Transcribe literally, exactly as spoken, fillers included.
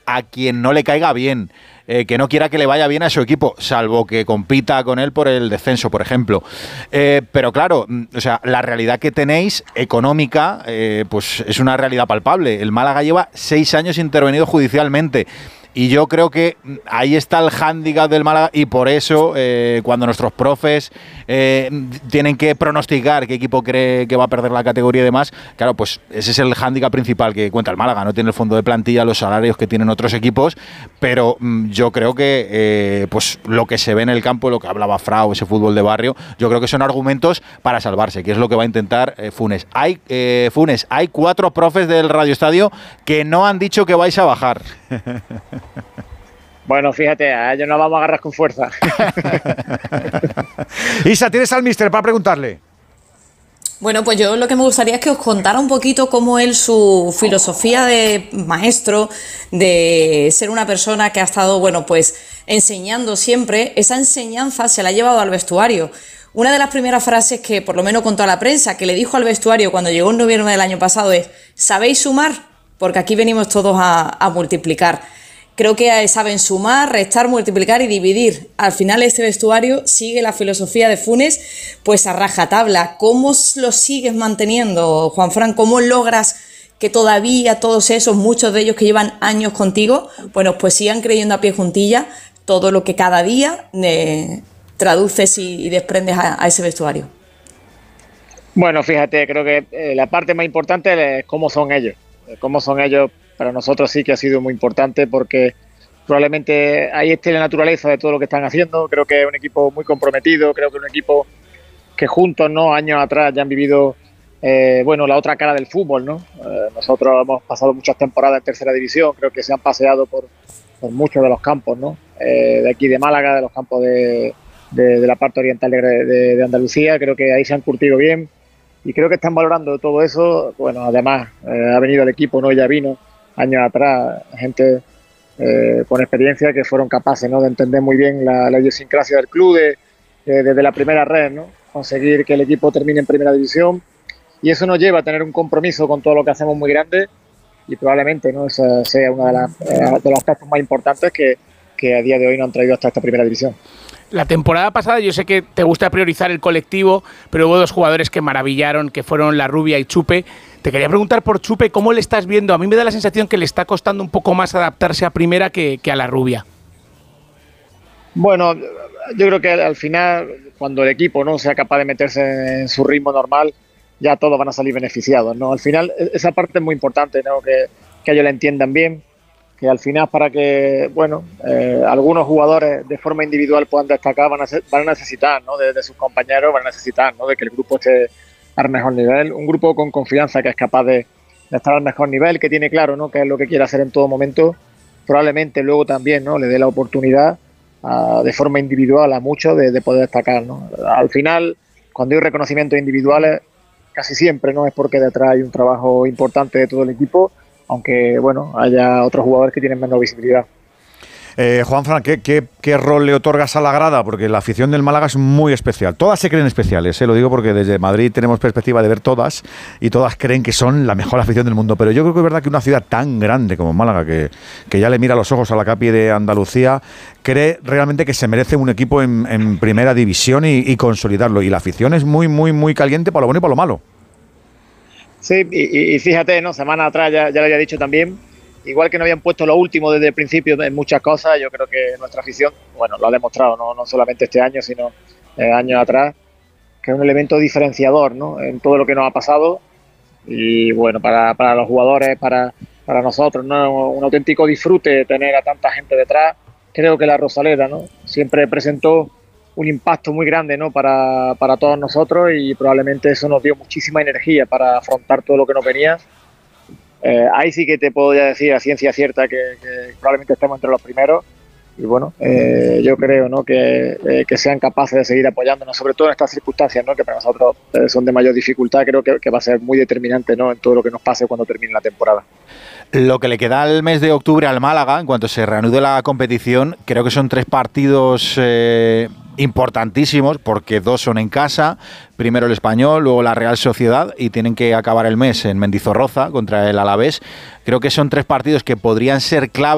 a quien no le caiga bien, eh, que no quiera que le vaya bien a su equipo, salvo que compita con él por el descenso, por ejemplo. Eh, pero claro, o sea, la realidad que tenéis económica, eh, pues es una realidad palpable. El Málaga lleva seis años intervenido judicialmente. Y yo creo que ahí está el hándicap del Málaga y por eso eh, cuando nuestros profes eh, tienen que pronosticar qué equipo cree que va a perder la categoría y demás, claro, pues ese es el hándicap principal que cuenta el Málaga. No tiene el fondo de plantilla, los salarios que tienen otros equipos, pero mm, yo creo que eh, pues lo que se ve en el campo, lo que hablaba Frau, ese fútbol de barrio, yo creo que son argumentos para salvarse, que es lo que va a intentar eh, Funes. Hay, eh, Funes, hay cuatro profes del Radio Estadio que no han dicho que vais a bajar. Bueno, fíjate, a ellos nos vamos a agarrar con fuerza. Isa, ¿tienes al míster para preguntarle? Bueno, pues yo lo que me gustaría es que os contara un poquito cómo él, su filosofía de maestro, de ser una persona que ha estado, bueno, pues enseñando siempre, esa enseñanza se la ha llevado al vestuario. Una de las primeras frases que, por lo menos contó a la prensa, que le dijo al vestuario cuando llegó en noviembre del año pasado es: ¿sabéis sumar? Porque aquí venimos todos a, a multiplicar. Creo que saben sumar, restar, multiplicar y dividir. Al final este vestuario sigue la filosofía de Funes pues a rajatabla. ¿Cómo lo sigues manteniendo, Juanfran? ¿Cómo logras que todavía todos esos, muchos de ellos que llevan años contigo, bueno, pues sigan creyendo a pie juntilla todo lo que cada día eh, traduces y, y desprendes a, a ese vestuario? Bueno, fíjate, creo que eh, la parte más importante es cómo son ellos. Cómo son ellos. Para nosotros sí que ha sido muy importante porque probablemente ahí esté la naturaleza de todo lo que están haciendo. Creo que es un equipo muy comprometido, creo que es un equipo que juntos, ¿no?, años atrás ya han vivido eh, bueno, la otra cara del fútbol, ¿no? Eh, nosotros hemos pasado muchas temporadas en tercera división, creo que se han paseado por, por muchos de los campos, ¿no? Eh, de aquí de Málaga, de los campos de, de, de la parte oriental de, de, de Andalucía, creo que ahí se han curtido bien y creo que están valorando todo eso. Bueno, además eh, ha venido el equipo, ¿no? Ya vino años atrás, gente eh, con experiencia que fueron capaces, ¿no?, de entender muy bien la, la idiosincrasia del club de, de, desde la primera red, ¿no?, conseguir que el equipo termine en primera división, y eso nos lleva a tener un compromiso con todo lo que hacemos muy grande y probablemente, ¿no?, ese sea uno de, las, de los aspectos más importantes que, que a día de hoy nos han traído hasta esta primera división. La temporada pasada yo sé que te gusta priorizar el colectivo, pero hubo dos jugadores que maravillaron, que fueron La Rubia y Chupe. Te quería preguntar por Chupe, ¿cómo le estás viendo? A mí me da la sensación que le está costando un poco más adaptarse a primera que, que a La Rubia. Bueno, yo creo que al final, cuando el equipo no sea capaz de meterse en su ritmo normal, ya todos van a salir beneficiados, ¿no? Al final, esa parte es muy importante, ¿no?, que, que ellos la entiendan bien, que al final para que, bueno, eh, algunos jugadores de forma individual puedan destacar, van a, ser, van a necesitar, ¿no?, de, de sus compañeros, van a necesitar, ¿no?, de que el grupo esté al mejor nivel, un grupo con confianza que es capaz de, de estar al mejor nivel, que tiene claro, ¿no?, qué es lo que quiere hacer en todo momento. Probablemente luego también, ¿no?, le dé la oportunidad a, de forma individual a muchos de, de poder destacar, ¿no? Al final, cuando hay reconocimientos individuales, casi siempre, ¿no?, es porque detrás hay un trabajo importante de todo el equipo, aunque, bueno, haya otros jugadores que tienen menos visibilidad. Eh, Juanfran, ¿qué, qué, ¿qué rol le otorgas a la grada? Porque la afición del Málaga es muy especial. Todas se creen especiales, ¿eh? Lo digo porque desde Madrid tenemos perspectiva de ver todas y todas creen que son la mejor afición del mundo. Pero yo creo que es verdad que una ciudad tan grande como Málaga, que, que ya le mira los ojos a la capi de Andalucía, cree realmente que se merece un equipo en, en primera división y, y consolidarlo. Y la afición es muy, muy, muy caliente para lo bueno y para lo malo. Sí, y, y fíjate, ¿no?, semana atrás ya, ya lo había dicho también, igual que no habían puesto lo último desde el principio en muchas cosas, yo creo que nuestra afición, bueno, lo ha demostrado, no, no solamente este año, sino eh, años atrás, que es un elemento diferenciador, ¿no?, en todo lo que nos ha pasado. Y bueno, para, para los jugadores, para, para nosotros, ¿no?, un auténtico disfrute tener a tanta gente detrás. Creo que la Rosaleda, ¿no?, siempre presentó un impacto muy grande, ¿no?, para, para todos nosotros, y probablemente eso nos dio muchísima energía para afrontar todo lo que nos venía. Eh, ahí sí que te puedo ya decir a ciencia cierta que, que probablemente estemos entre los primeros, y bueno, eh, yo creo, ¿no?, que, eh, que sean capaces de seguir apoyándonos, sobre todo en estas circunstancias, ¿no?, que para nosotros eh, son de mayor dificultad. Creo que, que va a ser muy determinante, ¿no?, en todo lo que nos pase cuando termine la temporada. Lo que le queda al mes de octubre al Málaga, en cuanto se reanude la competición, creo que son tres partidos eh, importantísimos, porque dos son en casa, primero el Español, luego la Real Sociedad, y tienen que acabar el mes en Mendizorroza contra el Alavés. Creo que son tres partidos que podrían ser clave